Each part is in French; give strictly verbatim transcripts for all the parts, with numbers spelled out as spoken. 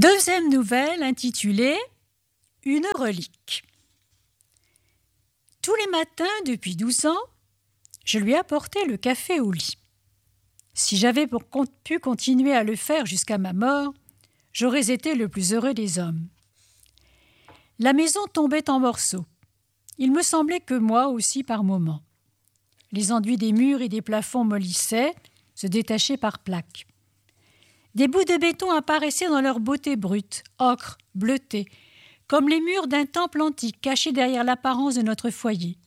Deuxième nouvelle intitulée « Une relique ». Tous les matins depuis douze ans, je lui apportais le café au lit. Si j'avais pu continuer à le faire jusqu'à ma mort, j'aurais été le plus heureux des hommes. La maison tombait en morceaux. Il me semblait que moi aussi par moments. Les enduits des murs et des plafonds mollissaient, se détachaient par plaques. Des bouts de béton apparaissaient dans leur beauté brute, ocre, bleutée, comme les murs d'un temple antique cachés derrière l'apparence de notre foyer.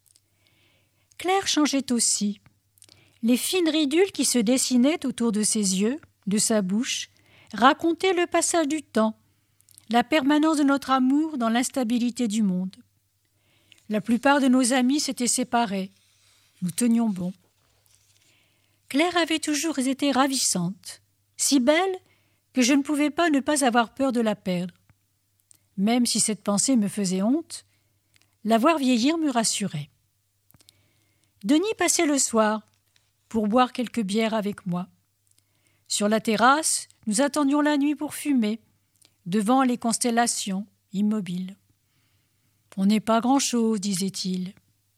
Claire changeait aussi. Les fines ridules qui se dessinaient autour de ses yeux, de sa bouche, racontaient le passage du temps, la permanence de notre amour dans l'instabilité du monde. La plupart de nos amis s'étaient séparés. Nous tenions bon. Claire avait toujours été ravissante, si belle que je ne pouvais pas ne pas avoir peur de la perdre. Même si cette pensée me faisait honte, la voir vieillir me rassurait. Denis passait le soir pour boire quelques bières avec moi. Sur la terrasse, nous attendions la nuit pour fumer, devant les constellations, immobiles. « On n'est pas grand-chose, disait-il. »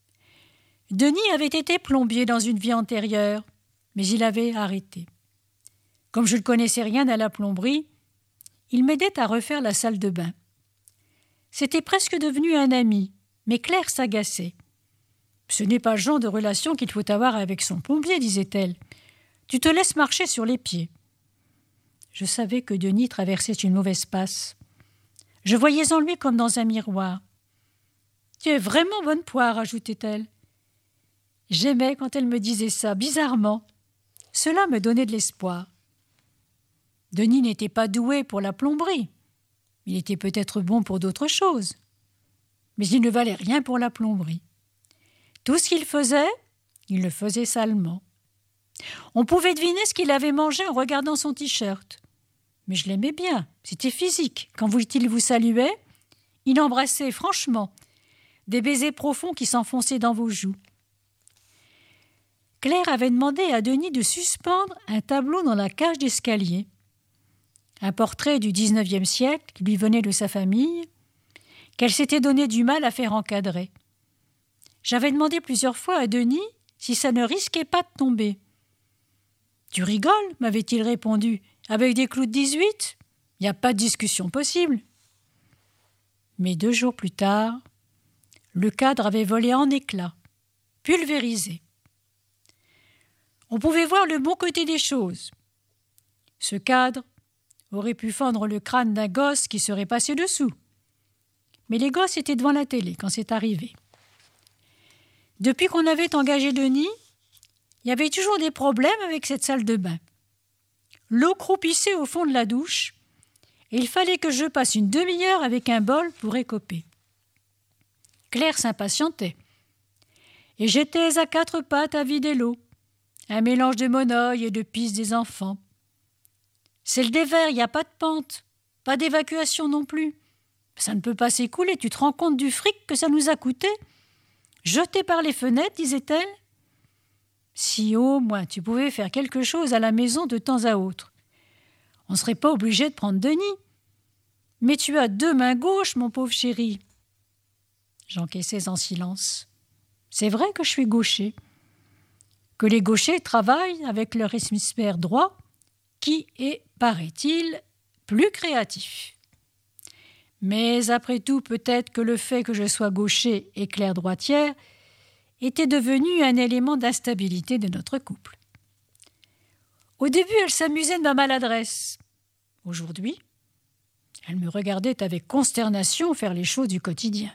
Denis avait été plombier dans une vie antérieure, mais il avait arrêté. Comme je ne connaissais rien à la plomberie, il m'aidait à refaire la salle de bain. C'était presque devenu un ami, mais Claire s'agaçait. « Ce n'est pas le genre de relation qu'il faut avoir avec son plombier, disait-elle. Tu te laisses marcher sur les pieds. » Je savais que Denis traversait une mauvaise passe. Je voyais en lui comme dans un miroir. « Tu es vraiment bonne poire, ajoutait-elle. J'aimais quand elle me disait ça, bizarrement. Cela me donnait de l'espoir. Denis n'était pas doué pour la plomberie. Il était peut-être bon pour d'autres choses. Mais il ne valait rien pour la plomberie. Tout ce qu'il faisait, il le faisait salement. On pouvait deviner ce qu'il avait mangé en regardant son t-shirt. Mais je l'aimais bien, c'était physique. Quand il vous saluait, il embrassait franchement, des baisers profonds qui s'enfonçaient dans vos joues. Claire avait demandé à Denis de suspendre un tableau dans la cage d'escalier. Un portrait du dix-neuvième siècle qui lui venait de sa famille, qu'elle s'était donné du mal à faire encadrer. J'avais demandé plusieurs fois à Denis si ça ne risquait pas de tomber. « Tu rigoles » m'avait-il répondu. « Avec des clous de dix-huit, il n'y a pas de discussion possible. » Mais deux jours plus tard, le cadre avait volé en éclats, pulvérisé. On pouvait voir le bon côté des choses. Ce cadre aurait pu fendre le crâne d'un gosse qui serait passé dessous. Mais les gosses étaient devant la télé quand c'est arrivé. Depuis qu'on avait engagé Denis, il y avait toujours des problèmes avec cette salle de bain. L'eau croupissait au fond de la douche et il fallait que je passe une demi-heure avec un bol pour écoper. Claire s'impatientait et j'étais à quatre pattes à vider l'eau, un mélange de monoeil et de pisse des enfants. C'est le dévers, il n'y a pas de pente, pas d'évacuation non plus. Ça ne peut pas s'écouler, tu te rends compte du fric que ça nous a coûté ? Jeté par les fenêtres, disait-elle. Si au moins tu pouvais faire quelque chose à la maison de temps à autre. On ne serait pas obligé de prendre Denis. Mais tu as deux mains gauches, mon pauvre chéri. J'encaissais en silence. C'est vrai que je suis gaucher. Que les gauchers travaillent avec leur hémisphère droit, qui est, paraît-il, plus créatif. Mais après tout, peut-être que le fait que je sois gaucher et Claire droitière était devenu un élément d'instabilité de notre couple. Au début, elle s'amusait de ma maladresse. Aujourd'hui, elle me regardait avec consternation faire les choses du quotidien.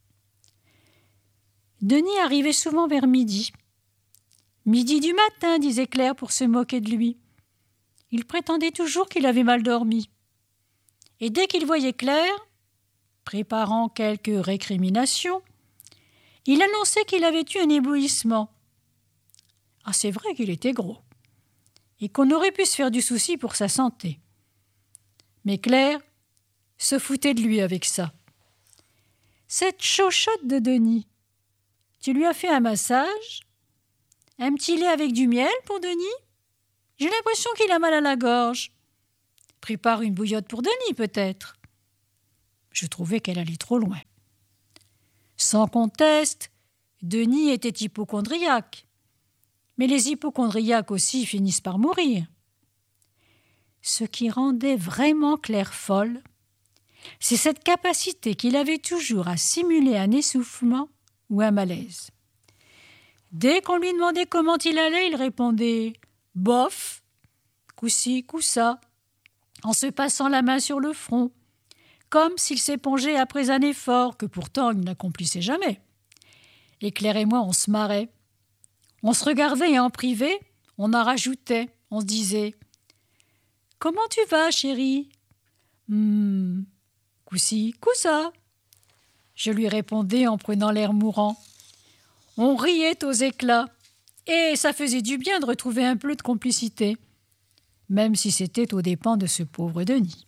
Denis arrivait souvent vers midi. « Midi du matin », disait Claire pour se moquer de lui. Il prétendait toujours qu'il avait mal dormi. Et dès qu'il voyait Claire, préparant quelques récriminations, il annonçait qu'il avait eu un éblouissement. Ah, c'est vrai qu'il était gros, et qu'on aurait pu se faire du souci pour sa santé. Mais Claire se foutait de lui avec ça. Cette chochotte de Denis, tu lui as fait un massage ? Un petit lait avec du miel pour Denis ? J'ai l'impression qu'il a mal à la gorge. Prépare une bouillotte pour Denis, peut-être. » Je trouvais qu'elle allait trop loin. Sans conteste, Denis était hypocondriaque. Mais les hypocondriaques aussi finissent par mourir. Ce qui rendait vraiment Claire folle, c'est cette capacité qu'il avait toujours à simuler un essoufflement ou un malaise. Dès qu'on lui demandait comment il allait, il répondait « bof », coup-ci, coup-ça, en se passant la main sur le front, comme s'il s'épongeait après un effort que pourtant il n'accomplissait jamais. Et Claire et moi, on se marrait. On se regardait et en privé, on en rajoutait, on se disait « Comment tu vas, chérie ?»« Hmm, coup-ci, coup-ça. » Je lui répondais en prenant l'air mourant. On riait aux éclats, et ça faisait du bien de retrouver un peu de complicité, même si c'était aux dépens de ce pauvre Denis.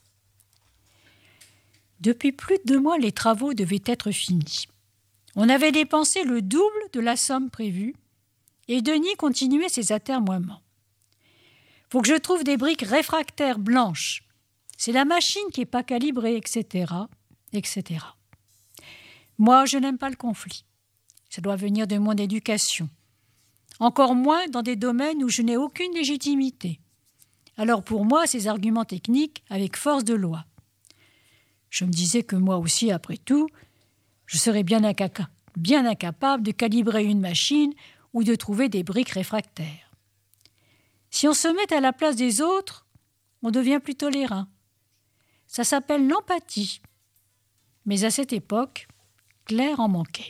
Depuis plus de deux mois, les travaux devaient être finis. On avait dépensé le double de la somme prévue, et Denis continuait ses atermoiements. « Faut que je trouve des briques réfractaires blanches. C'est la machine qui n'est pas calibrée, et cetera, et cetera. Moi, je n'aime pas le conflit. Ça doit venir de mon éducation. Encore moins dans des domaines où je n'ai aucune légitimité. Alors pour moi, ces arguments techniques avec force de loi. Je me disais que moi aussi, après tout, je serais bien, inca- bien incapable de calibrer une machine ou de trouver des briques réfractaires. Si on se met à la place des autres, on devient plus tolérant. Ça s'appelle l'empathie. Mais à cette époque, Claire en manquait.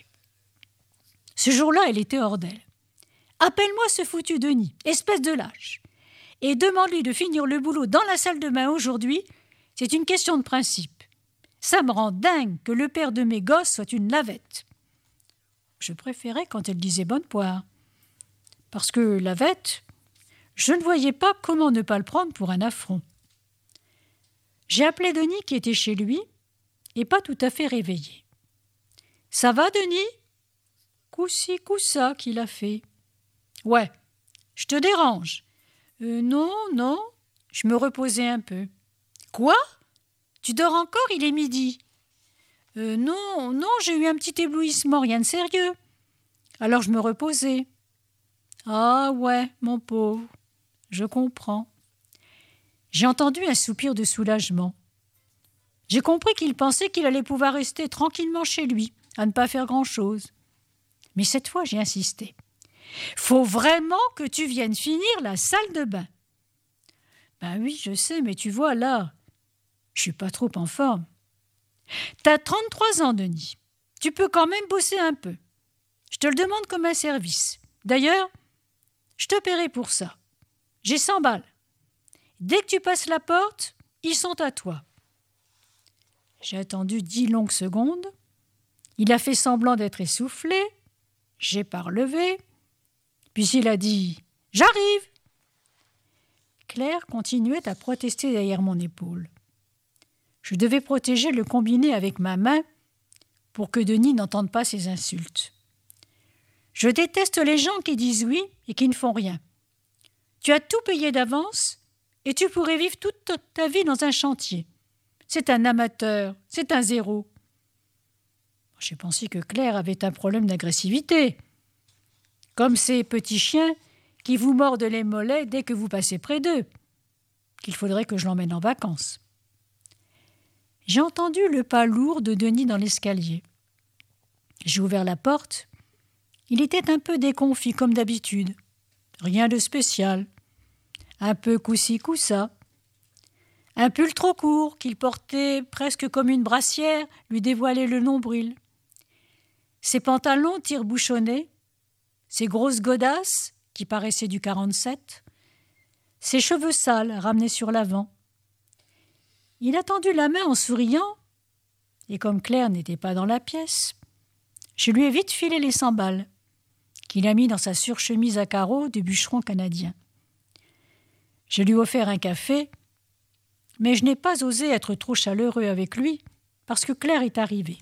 Ce jour-là, elle était hors d'elle. « Appelle-moi ce foutu Denis, espèce de lâche, et demande-lui de finir le boulot dans la salle de bain aujourd'hui. C'est une question de principe. Ça me rend dingue que le père de mes gosses soit une lavette. » Je préférais quand elle disait bonne poire. Parce que lavette, je ne voyais pas comment ne pas le prendre pour un affront. J'ai appelé Denis qui était chez lui et pas tout à fait réveillé. « Ça va, Denis ?» Coup-ci, coup-ça qu'il a fait. « Ouais, je te dérange. Euh, »« Non, non. » Je me reposais un peu. « Quoi ? Tu dors encore, il est midi. »« Euh, non, non, j'ai eu un petit éblouissement, rien de sérieux. » Alors je me reposais. « Ah ouais, mon pauvre, je comprends. » J'ai entendu un soupir de soulagement. J'ai compris qu'il pensait qu'il allait pouvoir rester tranquillement chez lui, à ne pas faire grand-chose. Mais cette fois, j'ai insisté. « Faut vraiment que tu viennes finir la salle de bain. » « Ben oui, je sais, mais tu vois, là, je suis pas trop en forme. »« T'as trente-trois ans, Denis. Tu peux quand même bosser un peu. Je te le demande comme un service. D'ailleurs, je te paierai pour ça. J'ai cent balles. Dès que tu passes la porte, ils sont à toi. » J'ai attendu dix longues secondes. Il a fait semblant d'être essoufflé. J'ai pas relevé. Puis il a dit « J'arrive !» Claire continuait à protester derrière mon épaule. Je devais protéger le combiné avec ma main pour que Denis n'entende pas ses insultes. Je déteste les gens qui disent oui et qui ne font rien. Tu as tout payé d'avance et tu pourrais vivre toute ta vie dans un chantier. C'est un amateur, c'est un zéro. J'ai pensé que Claire avait un problème d'agressivité, comme ces petits chiens qui vous mordent les mollets dès que vous passez près d'eux, qu'il faudrait que je l'emmène en vacances. J'ai entendu le pas lourd de Denis dans l'escalier. J'ai ouvert la porte. Il était un peu déconfit comme d'habitude. Rien de spécial. Un peu coup-ci, coup-ça. Un pull trop court qu'il portait presque comme une brassière lui dévoilait le nombril. Ses pantalons tire-bouchonnés, ses grosses godasses qui paraissaient du quarante-sept, ses cheveux sales ramenés sur l'avant. Il a tendu la main en souriant, et comme Claire n'était pas dans la pièce, je lui ai vite filé les cent balles qu'il a mis dans sa surchemise à carreaux de bûcheron canadien. Je lui ai offert un café, mais je n'ai pas osé être trop chaleureux avec lui parce que Claire est arrivée.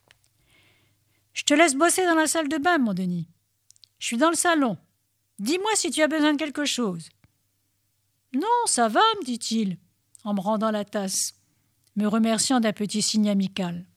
« Je te laisse bosser dans la salle de bain, mon Denis. Je suis dans le salon. Dis-moi si tu as besoin de quelque chose. »« Non, ça va, me dit-il, en me rendant la tasse, me remerciant d'un petit signe amical.